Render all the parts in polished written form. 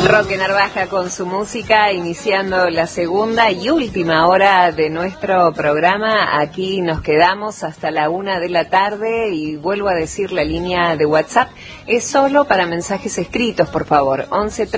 Roque Narvaja con su música, iniciando la segunda y última hora de nuestro programa. Aquí nos quedamos hasta la 1 de la tarde y vuelvo a decir, la línea de WhatsApp es solo para mensajes escritos, por favor.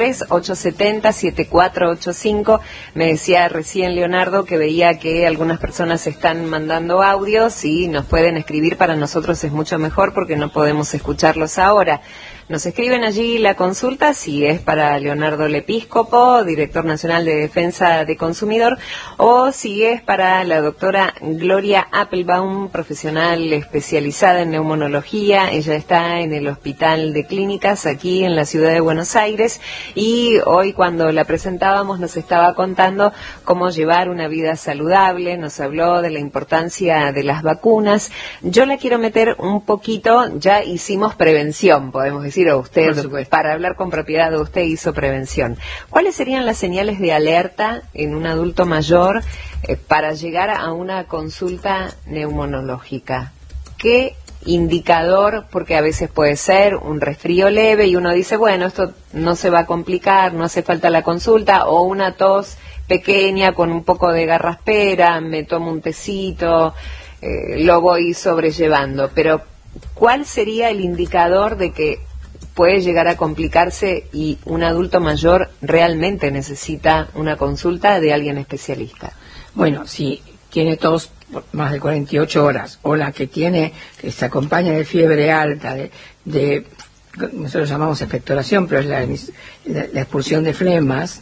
1138707485. Me decía recién Leonardo que veía que algunas personas están mandando audios y nos pueden escribir. Para nosotros es mucho mejor porque no podemos escucharlos ahora. Nos escriben allí la consulta, si es para Leonardo Lepíscopo, director nacional de Defensa de Consumidor, o si es para la doctora Gloria Appelbaum, profesional especializada en neumonología. Ella está en el Hospital de Clínicas aquí en la ciudad de Buenos Aires, y hoy cuando la presentábamos nos estaba contando cómo llevar una vida saludable, nos habló de la importancia de las vacunas. Yo la quiero meter un poquito, ya hicimos prevención, podemos decir, o usted, para hablar con propiedad, usted hizo prevención. ¿Cuáles serían las señales de alerta en un adulto mayor para llegar a una consulta neumonológica? ¿Qué indicador? Porque a veces puede ser un resfrío leve y uno dice, bueno, esto no se va a complicar, no hace falta la consulta, o una tos pequeña con un poco de garraspera, me tomo un tecito, lo voy sobrellevando. Pero ¿cuál sería el indicador de que puede llegar a complicarse y un adulto mayor realmente necesita una consulta de alguien especialista? Bueno, si tiene tos por más de 48 horas, o la que tiene, que se acompaña de fiebre alta, de nosotros llamamos expectoración, pero es la expulsión de flemas,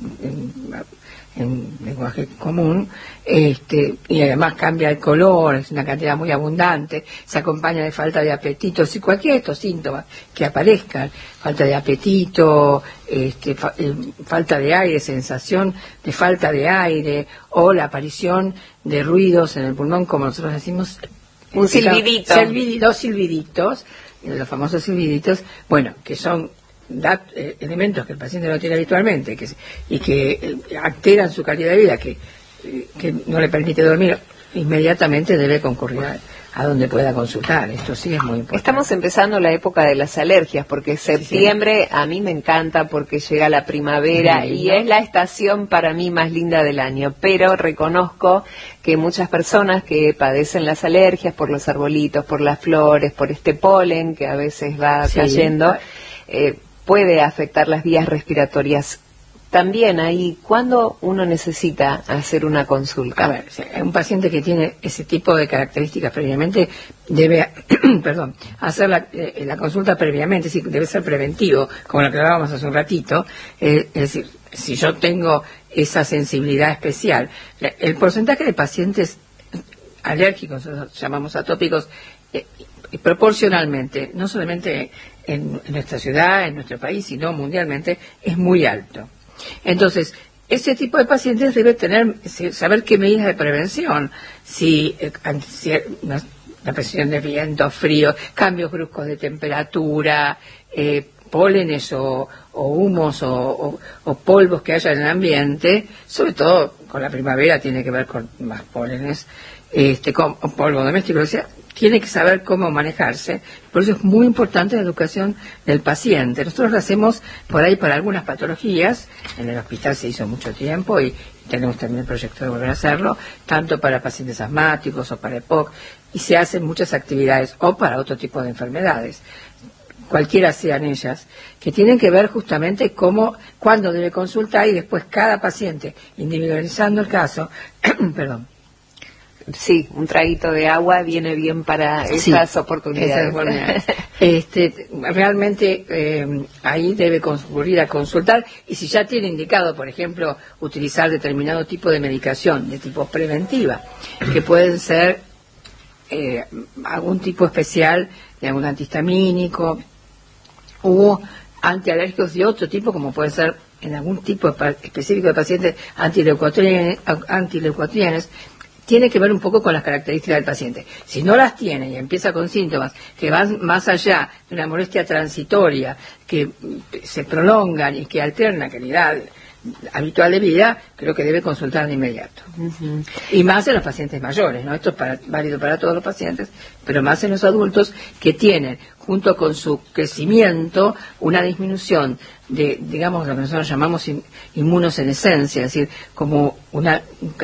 en lenguaje común, y además cambia el color, es una cantidad muy abundante, se acompaña de falta de apetito, si cualquiera de estos síntomas que aparezcan, falta de apetito, falta de aire, sensación de falta de aire, o la aparición de ruidos en el pulmón, como nosotros decimos, un silbidito, dos silbiditos, los famosos silbiditos, bueno, que son elementos que el paciente no tiene habitualmente y que alteran su calidad de vida, que no le permite dormir, inmediatamente debe concurrir a donde pueda consultar. Esto sí es muy importante. Estamos empezando la época de las alergias, porque septiembre a mí me encanta porque llega la primavera y es la estación para mí más linda del año, pero reconozco que muchas personas que padecen las alergias por los arbolitos, por las flores, por este polen que a veces va cayendo, puede afectar las vías respiratorias. También ahí, ¿cuándo uno necesita hacer una consulta? A ver, un paciente que tiene ese tipo de características previamente debe hacer la consulta previamente, sí, debe ser preventivo, como lo que hablábamos hace un ratito. Es decir, si yo tengo esa sensibilidad especial, el porcentaje de pacientes alérgicos, llamamos atópicos, proporcionalmente, no solamente en nuestra ciudad, en nuestro país, sino mundialmente, es muy alto. Entonces, ese tipo de pacientes debe saber qué medidas de prevención, si la presión de viento, frío, cambios bruscos de temperatura, pólenes o humos o polvos que haya en el ambiente, sobre todo con la primavera tiene que ver con más pólenes, con polvo doméstico, o sea, tiene que saber cómo manejarse. Por eso es muy importante la educación del paciente. Nosotros lo hacemos por ahí para algunas patologías. En el hospital se hizo mucho tiempo y tenemos también el proyecto de volver a hacerlo, tanto para pacientes asmáticos o para EPOC, y se hacen muchas actividades, o para otro tipo de enfermedades, cualquiera sean ellas, que tienen que ver justamente cuándo debe consultar, y después cada paciente, individualizando el caso, perdón. Sí, un traguito de agua viene bien para esas oportunidades. Realmente ahí debe concurrir a consultar, y si ya tiene indicado, por ejemplo, utilizar determinado tipo de medicación de tipo preventiva, que pueden ser algún tipo especial de algún antihistamínico o antialérgicos de otro tipo, como puede ser en algún tipo específico de pacientes antileucotrienes, tiene que ver un poco con las características del paciente. Si no las tiene y empieza con síntomas que van más allá de una molestia transitoria, que se prolongan y que alteran la calidad habitual de vida, creo que debe consultar de inmediato. Y más en los pacientes mayores, ¿no? Esto es válido para todos los pacientes, pero más en los adultos que tienen, junto con su crecimiento, una disminución de, digamos, lo que nosotros llamamos inmunosenescencia, es decir, como una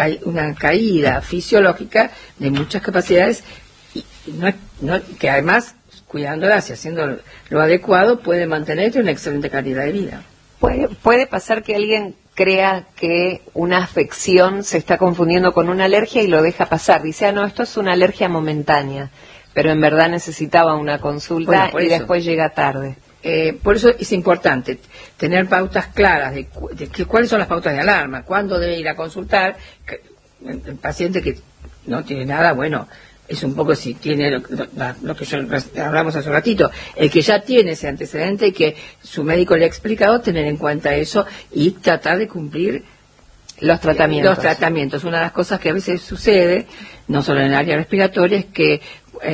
caída fisiológica de muchas capacidades, y que además, cuidándolas y haciendo lo adecuado, puede mantener una excelente calidad de vida. Puede pasar que alguien crea que una afección se está confundiendo con una alergia y lo deja pasar. Dice, no, esto es una alergia momentánea, pero en verdad necesitaba una consulta y después llega tarde. Por eso es importante tener pautas claras de cuáles son las pautas de alarma, cuándo debe ir a consultar. El paciente que no tiene nada, bueno, es un poco si tiene lo que hablamos hace un ratito, el que ya tiene ese antecedente y que su médico le ha explicado, tener en cuenta eso y tratar de cumplir los tratamientos. Una de las cosas que a veces sucede, no solo en el área respiratoria, es que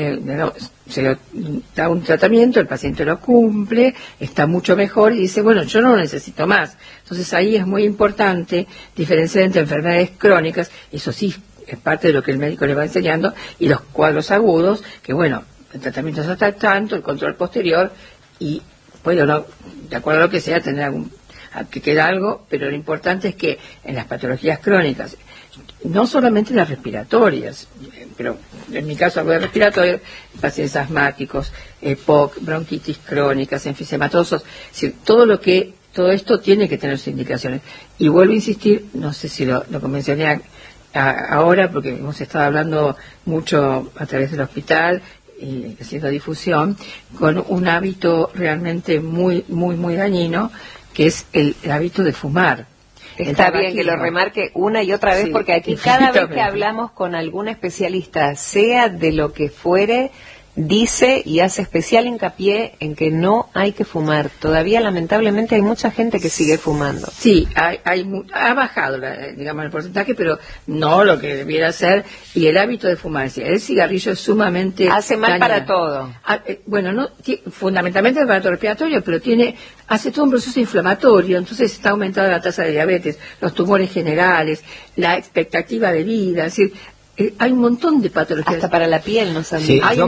se le da un tratamiento, el paciente lo cumple, está mucho mejor y dice, bueno, yo no lo necesito más. Entonces ahí es muy importante diferenciar entre enfermedades crónicas, eso sí, es parte de lo que el médico le va enseñando, y los cuadros agudos, que bueno, el tratamiento es hasta tanto, el control posterior, y puede o no, de acuerdo a lo que sea, tener que queda algo, pero lo importante es que en las patologías crónicas, no solamente las respiratorias, pero en mi caso algo de respiratorio, pacientes asmáticos, POC, bronquitis crónicas, enfisematosos, es decir, todo esto tiene que tener sus indicaciones. Y vuelvo a insistir, no sé si lo mencioné ahora, porque hemos estado hablando mucho a través del hospital, haciendo difusión, con un hábito realmente muy, muy, muy dañino, que es el hábito de fumar. Está bien que lo remarque una y otra vez, sí, porque aquí cada vez que hablamos con algún especialista, sea de lo que fuere, dice y hace especial hincapié en que no hay que fumar. Todavía, lamentablemente, hay mucha gente que sigue fumando. Sí, ha bajado, digamos, el porcentaje, pero no lo que debiera ser. Y el hábito de fumar, el cigarrillo es sumamente hace mal dañino para todo. Bueno, fundamentalmente para el respiratorio, pero hace todo un proceso inflamatorio, entonces está aumentada la tasa de diabetes, los tumores generales, la expectativa de vida, es decir, hay un montón de patologías. Hasta para la piel, no sabía. Sí,